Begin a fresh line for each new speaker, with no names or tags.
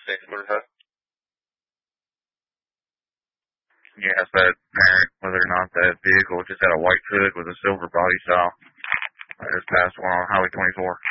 Yes, that parent, whether or not that vehicle just had a white hood with a silver body style. I just passed one on Highway 24.